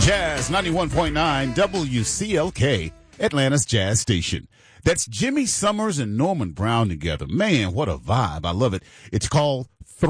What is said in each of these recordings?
Jazz 91.9 WCLK, Atlanta's Jazz Station. That's Jimmy Summers and Norman Brown together. Man, what a vibe. I love it. It's called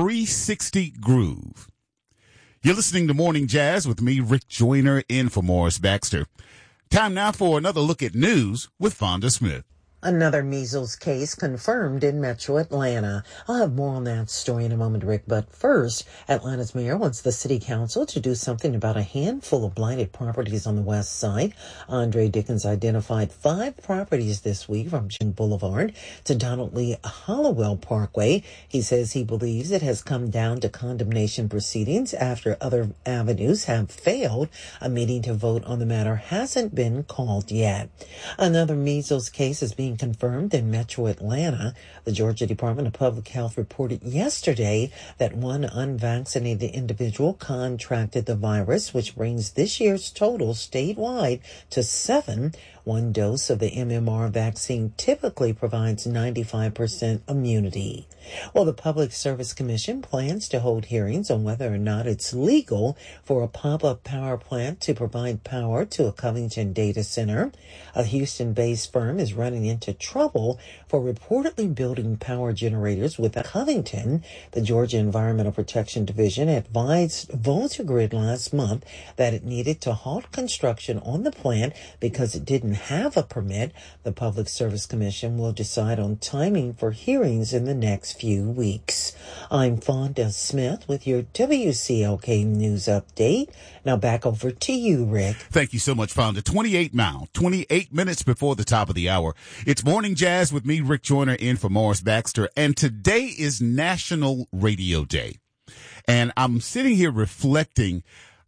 360 Groove. You're listening to Morning Jazz with me, Rick Joyner, in for Morris Baxter. Time now for another look at news with Fonda Smith. Another measles case confirmed in Metro Atlanta. I'll have more on that story in a moment, Rick. But first, Atlanta's mayor wants the city council to do something about a handful of blighted properties on the west side. Andre Dickens identified 5 properties this week from June Boulevard to Donald Lee Hollowell Parkway. He says he believes it has come down to condemnation proceedings after other avenues have failed. A meeting to vote on the matter hasn't been called yet. Another measles case is being confirmed in Metro Atlanta. The Georgia Department of Public Health reported yesterday that one unvaccinated individual contracted the virus, which brings this year's total statewide to 7. One dose of the MMR vaccine typically provides 95% immunity. Well, the Public Service Commission plans to hold hearings on whether or not it's legal for a pop-up power plant to provide power to a Covington data center. A Houston-based firm is running into trouble for reportedly building power generators with Covington. The Georgia Environmental Protection Division advised VoltaGrid last month that it needed to halt construction on the plant because it didn't have a permit. The Public Service Commission will decide on timing for hearings in the next few weeks. I'm Fonda Smith with your WCLK News Update. Now back over to you, Rick. Thank you so much, Fonda. 28 minutes before the top of the hour. It's Morning Jazz with me, Rick Joyner, in for Morris Baxter. And today is National Radio Day. And I'm sitting here reflecting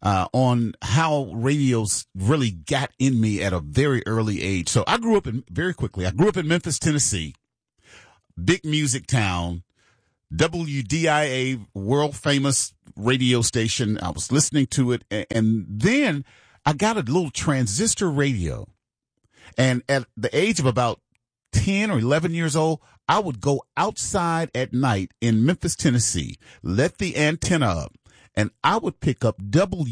on how radios really got in me at a very early age. So I grew up in Memphis, Tennessee, big music town, WDIA, world famous radio station. I was listening to it. And then I got a little transistor radio. And at the age of about 10 or 11 years old, I would go outside at night in Memphis, Tennessee, let the antenna up, and I would pick up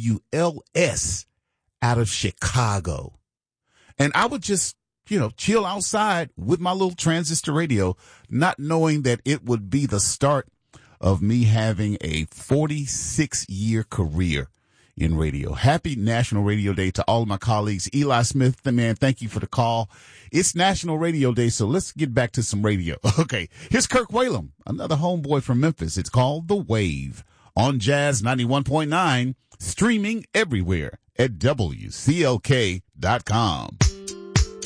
WLS out of Chicago. And I would just, chill outside with my little transistor radio, not knowing that it would be the start of me having a 46-year career in radio. Happy National Radio Day to all of my colleagues. Eli Smith, man, thank you for the call. It's National Radio Day, so let's get back to some radio. Okay, here's Kirk Whalum, another homeboy from Memphis. It's called The Wave on Jazz 91.9, streaming everywhere at WCLK.com.